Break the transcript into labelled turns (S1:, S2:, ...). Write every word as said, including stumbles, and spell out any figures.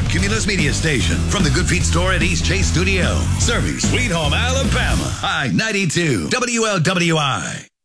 S1: Cumulus Media Station from the Good Feet store at East Chase Studio. Serving Sweet Home, Alabama. I ninety-two W L W I.